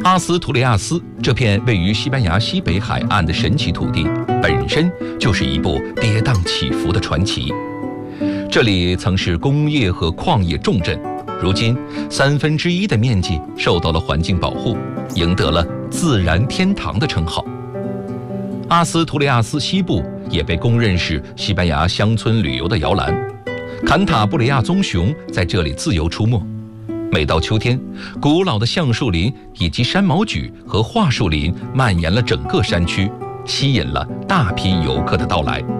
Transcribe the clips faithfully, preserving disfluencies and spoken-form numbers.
阿斯图雷亚斯这片位于西班牙西北海岸的神奇土地，本身就是一部跌宕起伏的传奇。这里曾是工业和矿业重镇，如今三分之一的面积受到了环境保护，赢得了自然天堂的称号。阿斯图雷亚斯西部也被公认是西班牙乡村旅游的摇篮，坎塔布雷亚棕熊在这里自由出没。每到秋天，古老的橡树林以及山毛榉和桦树林蔓延了整个山区，吸引了大批游客的到来。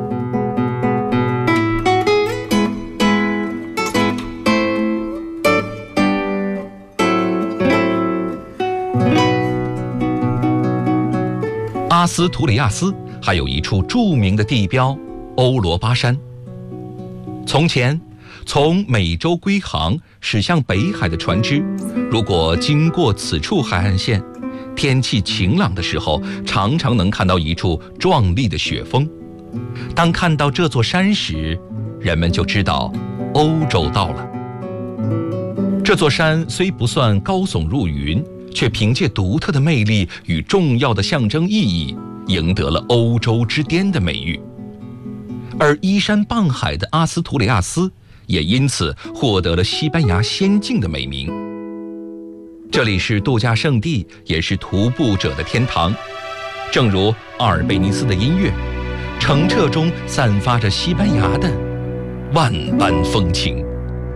阿斯图里亚斯还有一处著名的地标欧罗巴山。从前，从美洲归航驶向北海的船只，如果经过此处海岸线，天气晴朗的时候，常常能看到一处壮丽的雪峰。当看到这座山时，人们就知道欧洲到了。这座山虽不算高耸入云，却凭借独特的魅力与重要的象征意义，赢得了欧洲之巅的美誉。而依山傍海的阿斯图里亚斯也因此获得了西班牙仙境的美名。这里是度假胜地，也是徒步者的天堂。正如阿尔卑尼斯的音乐，澄澈中散发着西班牙的万般风情。